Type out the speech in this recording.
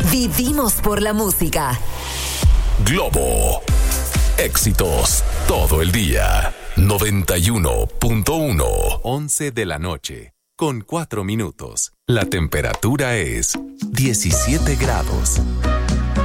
Vivimos por la música. Globo. Éxitos todo el día. 91.1. 11 de la noche. Con 4 minutos. La temperatura es 17 grados.